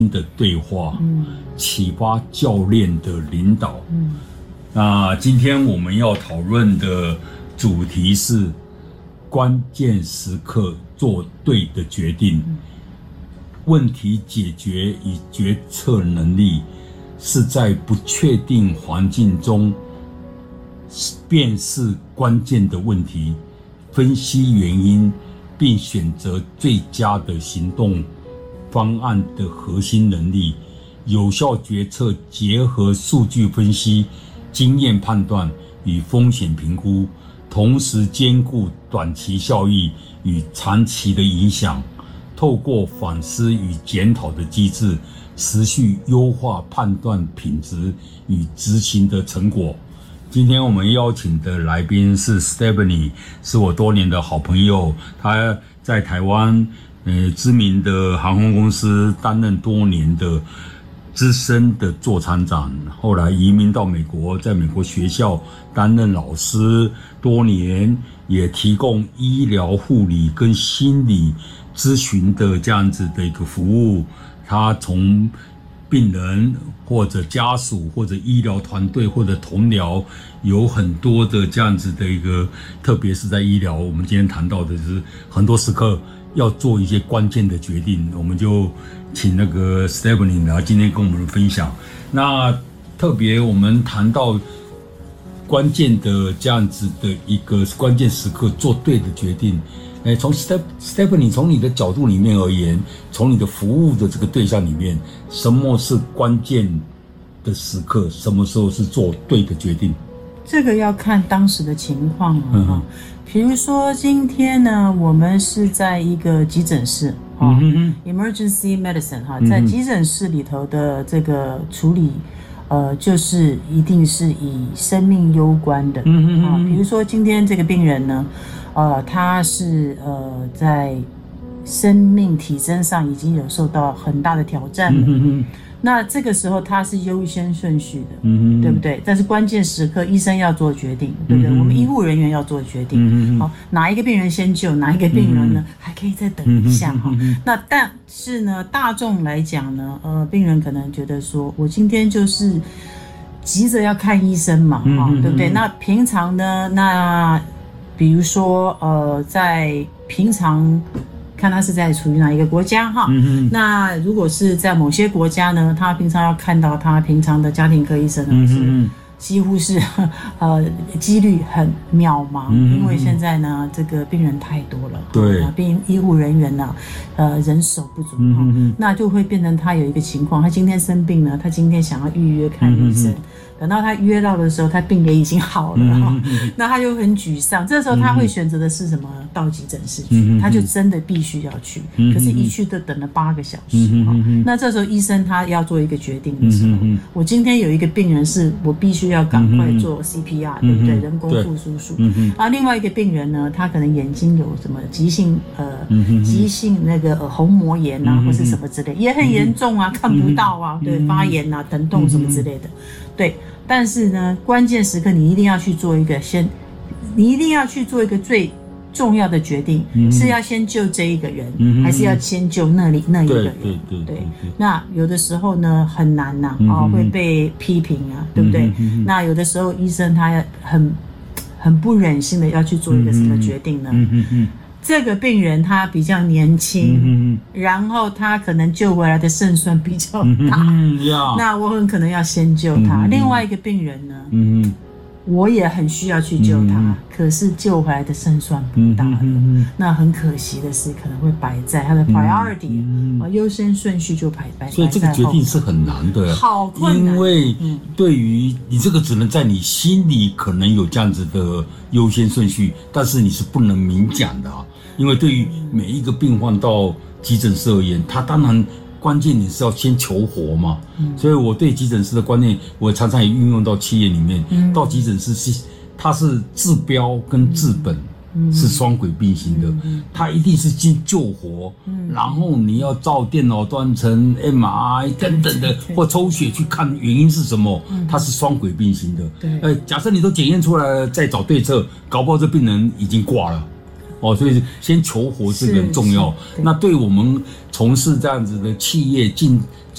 的对话，启发教练的领导。那今天我们要讨论的主题是关键时刻做对的决定。问题解决与决策能力是在不确定环境中辨识关键的问题，分析原因，并选择最佳的行动方案的核心能力。有效决策结合数据分析、经验判断与风险评估，同时兼顾短期效益与长期的影响，透过反思与检讨的机制，持续优化判断品质与执行的成果。今天我们邀请的来宾是 Stephanie， 是我多年的好朋友，她在台湾知名的航空公司担任多年的资深的座舱长，后来移民到美国，在美国学校担任老师多年，也提供医疗护理跟心理咨询的这样子的一个服务。他从病人或者家属或者医疗团队或者同僚有很多的这样子的一个，特别是在医疗，我们今天谈到的是很多时刻要做一些关键的决定，我们就请那个 Stephanie 来今天跟我们分享。那特别我们谈到关键的这样子的一个关键时刻做对的决定。从 Stephanie 从你的角度里面而言，从你的服务的这个对象里面，什么是关键的时刻？什么时候是做对的决定？ 这个要看当时的情况比如说今天呢，我们是在一个急诊室emergency medicine 在急诊室里头的这个处理，就是一定是以生命攸关的比如说今天这个病人呢，他是在生命体征上已经有受到很大的挑战了。那这个时候他是优先顺序的，对不对？但是关键时刻医生要做决定，对不对？我们医护人员要做决定，哪一个病人先救，哪一个病人呢还可以再等一下那但是呢，大众来讲呢，病人可能觉得说，我今天就是急着要看医生嘛，对不对？那平常呢，那比如说在平常看他是在处于哪一个国家那如果是在某些国家呢，他平常要看到他平常的家庭科医生呢，是几乎是几率很渺茫，因为现在呢这个病人太多了，对，医护人员呢人手不足那就会变成他有一个情况，他今天生病呢，他今天想要预约看医生，等到他约到的时候，他病也已经好了那他就很沮丧。这时候他会选择的是什么？到急诊室去，他就真的必须要去。可是一去就等了8个小时那这时候医生他要做一个决定的时候，我今天有一个病人是我必须要赶快做 CPR，对不对？人工复苏术另外一个病人呢，他可能眼睛有什么急性那个虹膜炎或是什么之类，也很严重看不到对，发炎疼痛什么之类的，对。但是呢，关键时刻你一定要去做一个最重要的决定，是要先救这一个人，还是要先救那一个人？对。那有的时候呢很难会被批评对不对？那有的时候医生他很不忍心的要去做一个什么决定呢？这个病人他比较年轻然后他可能救回来的胜算比较大那我很可能要先救他另外一个病人呢我也很需要去救他可是救回来的胜算不大了那很可惜的是可能会摆在他的 priority 优先顺序就摆在后面， 所以这个决定是很难的， 好困难， 因为对于你这个只能在你心里可能有这样子的优先顺序，但是你是不能明讲的因为对于每一个病患到急诊室而言，他当然关键你是要先求活嘛所以我对急诊室的观念，我常常也运用到企业里面到急诊室它是治标跟治本是双轨并行的它一定是先救活然后你要照电脑断层 MRI 等等的或抽血去看原因是什么它是双轨并行的假设你都检验出来了再找对策，搞不好这病人已经挂了哦，所以先求活这个很重要。那对我们从事这样子的企业